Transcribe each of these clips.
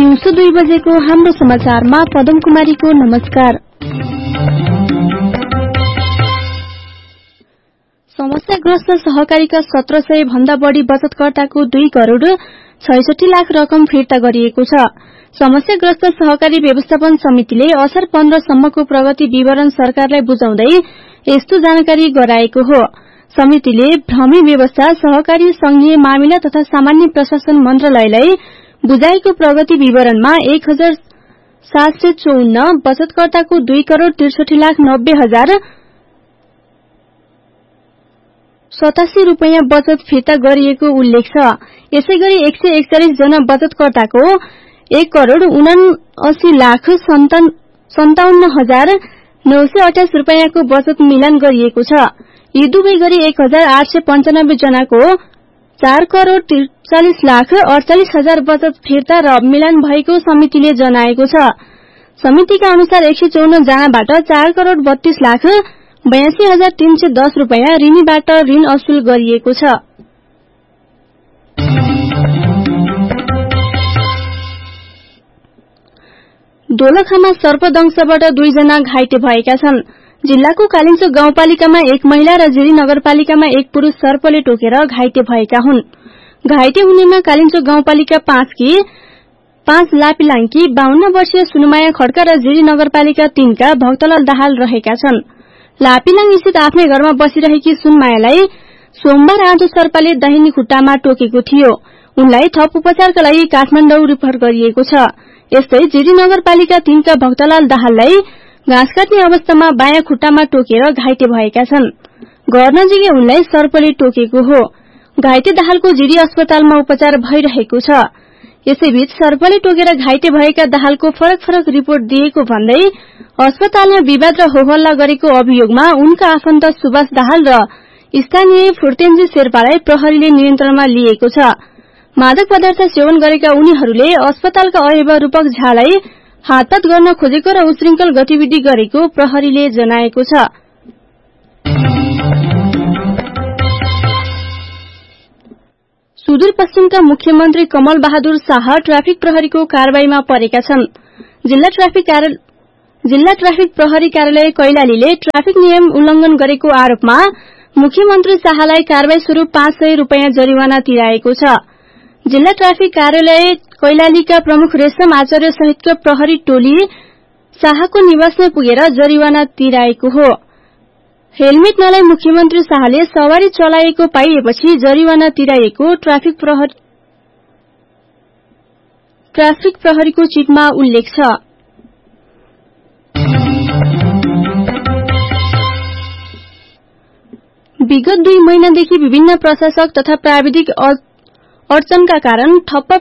दिउँसो 2 बजेको हाम्रो समाचारमा पदम कुमारीको नमस्कार। समस्याग्रस्त सहकारीका 1700 भन्दा बढी बचतकर्ताको 2 करोड़ 66 लाख रकम फिर्ता गरिएको छ। समस्याग्रस्त सहकारी व्यवस्थापन समितिले असार 15 सम्मको प्रगति विवरण सरकारलाई बुझाउँदै यस्तो जानकारी गराएको हो। समितिले भ्रमी व्यवस्था सहकारी संघीय मामिला तथा सामान्य प्रशासन मन्त्रालयलाई बुझाएको प्रगति विवरणमा 1754 बचतकर्ताको 2 करोड़ 63 लाख 90 हजार 87 रुपैयाँ बचत फिर्ता गरिएको उल्लेख छ। यसैगरी 141 जना बचतकर्ताको 1 करोड़ 79 लाख 57 हजार 928 रुपैयाँको बचत मिलान गरिएको छ। यी दुवै गरी 1895 जनाको 4 करोड़ 43 लाख 48 हजार बचत फिर्ता र मिलान भएको समितिले जनाएको छ। समितिका अनुसार 154 जनाबाट 4 करोड़ 32 लाख 82 हजार 310 रुपैयाँ ऋणीबाट ऋण असुल गरिएको छ। दोलखामा सर्पदंशबाट 2 जना घाइते भएका छन्। जिल्लाको कालिन्चोक गाउँपालिकामा 1 महिला र जिरी नगरपालिकामा 1 पुरुष सर्पले टोकेर घाइते भएका हुन्। घाइते हुनेमा कालिन्चोक गाउँपालिका 5 की 5 लापिलाङ्की 52 वर्षीय सुनुमाया खड्का र जिरी नगरपालिका 3 का भक्तलाल दाहाल रहेका छन्। लापिलाङ स्थित आफ्नै घरमा बसिरहेकी सुनमायालाई सोमबार आँधो सर्पले दाहिने खुट्टामा टोकेको थियो। उनलाई थप उपचारका लागि काठमाडौँ रिफर गरिएको छ। यस्तै जिरी नगरपालिका 3 का भक्तलाल दाहाललाई घाँस काट्ने अवस्थामा बायाँ खुट्टामा टोकेर घाइते भएका छन्। घर नजिकै उनलाई सर्पले टोकेको हो। घाइते दाहालको जिरी अस्पतालमा उपचार भइरहेको छ। यसैबीच सर्पले टोकेर घाइते भएका दाहालको फरक फरक रिपोर्ट दिएको भन्दै अस्पतालमा विवाद र होहल्ला गरेको अभियोगमा उनका आफन्त सुभाष दाहाल र स्थानीय फुर्तेन्जी शेर्पालाई प्रहरीले नियन्त्रणमा लिएको छ। मादक पदार्थ सेवन गरेका उनीहरूले अस्पतालका अय्यब रूपक झालाई हातपात गर्न खोजेको र उश्रृंखल गतिविधि गरेको प्रहरीले जनाएको छ। सुदूरपश्चिमका मुख्यमन्त्री कमल बहादुर शाह ट्राफिक प्रहरीको कारबाहीमा परेका छन्। जिल्ला ट्राफिक प्रहरी कार्यालय कैलालीले ट्राफिक नियम उल्लंघन गरेको आरोपमा मुख्यमन्त्री शाहलाई कारबाही स्वरूप 500 रुपैयाँ जरिवाना तिराएको छ। जिल्ला ट्राफिक कार्यालय कैलालीका प्रमुख रेशम आचार्य सहितको प्रहरी टोली शाहको निवासमा पुगेर जरिवाना तिराएको हो। हेलमेट नलाई मुख्यमन्त्री शाहले सवारी चलाएको पाइएपछि जरिवाना तिराएको ट्राफिक प्रहरीको चिटमा उल्लेख छ। विगत 2 महिनादेखि विभिन्न प्रशासक तथा प्राविधिक अडचनका कारण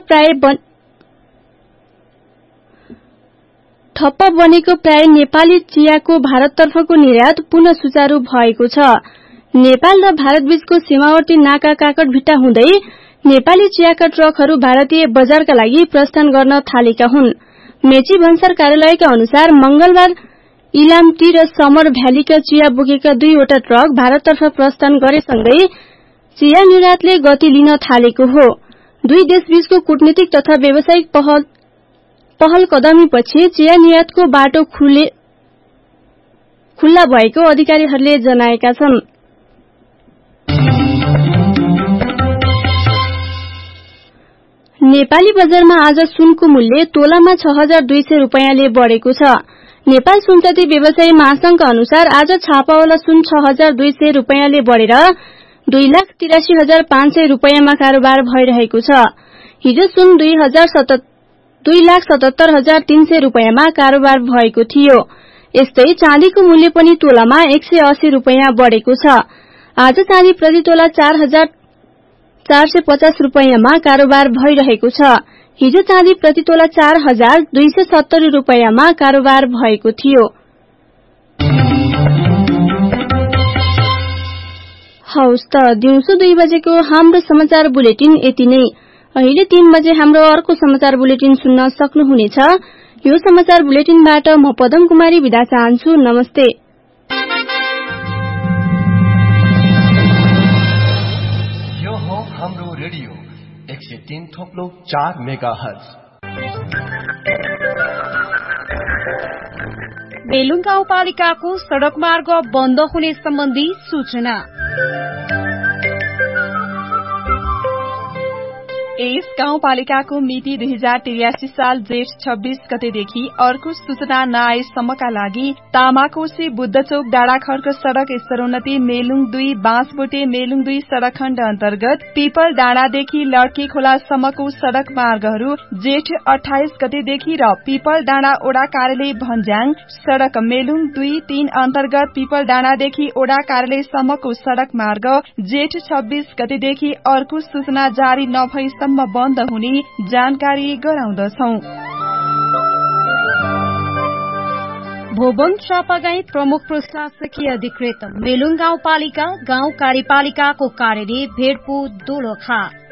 ठप्प बनेको प्राय नेपाली चियाको भारततर्फको निर्यात पुनः सुचारू भएको छ। नेपाल र भारतबीचको सीमावर्ती नाका काकटभिट्टा हुँदै नेपाली चियाका ट्रकहरू भारतीय बजारका लागि प्रस्थान गर्न थालेका हुन्। मेची भन्सार कार्यालयका अनुसार मंगलबार इलाम टी र समर भ्यालीका चिया बोकेका 2 वटा ट्रक भारततर्फ प्रस्थान गरेसँगै चिया निर्यातले गति लिन थालेको हो। 2 देशबीचको कूटनीतिक तथा व्यावसायिक पहल कदमीपछि चिया निर्यातको बाटो खुल्ला भएको अधिकारीहरूले जनाएका छन्। नेपाली बजारमा आज सुनको मूल्य तोलामा 6200 रुपैयाँले बढेको छ। नेपाल सुनचाँदी व्यवसायी महासंघका अनुसार आज छापावाला सुन 6200 रुपैयाँले बढेर 2,83,500 रुपैयाँमा कारोबार भइरहेको छ। हिजो सुन 2,77,300 रुपैयाँमा कारोबार भएको थियो। यस्तै चाँदीको मूल्य पनि तोलामा 180 रुपैयाँ बढेको छ। आज चाँदी प्रति तोला 4,450 रुपैयाँमा कारोबार भइरहेको छ। हिजो चाँदी प्रति तोला 4,270 रुपैयाँमा कारोबार भएको थियो। हौस् त दिउँसो 2 बजेको हाम्रो समाचार बुलेटिन यति नै। अहिले 3 बजे हाम्रो अर्को समाचार बुलेटिन सुन्न सक्नुहुनेछ। यो समाचार बुलेटिनबाट म पदम कुमारी बिदा चाहन्छु। नमस्ते। यो हो हाम्रो रेडियो 103.4 मेगाहर्ज। मेलुङ गाउँपालिकाको सड़क मार्ग बन्द हुने सम्बन्धी सूचना। यस गाउँपालिकाको मिति 2083 साल जेठ 26 गतेदेखि अर्को सूचना नआएसम्मका लागि तामाकोशी बुद्धचोक डाँडाखर्क सड़क स्तरोन्नति मेलुङ 2 बाँसबोटे मेलुङ 2 सड़क खण्ड अन्तर्गत पिपल डाँडादेखि लड्के खोलासम्मको सड़क मार्गहरू जेठ 28 गतेदेखि र पिपल डाँडा ओडा कार्यालय भन्ज्याङ सड़क मेलुङ 2-3 अन्तर्गत पिपल डाँडादेखि ओडा कार्यालयसम्मको सड़क मार्ग जेठ 26 गतेदेखि अर्को सूचना जारी नभई बन्द हुने जानकारी गराउँदछौं। भोबङ चापागाई प्रमुख प्रशासकीय अधिकृत मेलुङ गाउँपालिका गाउँ कार्यपालिकाको कार्यालय भेडपु दोलखा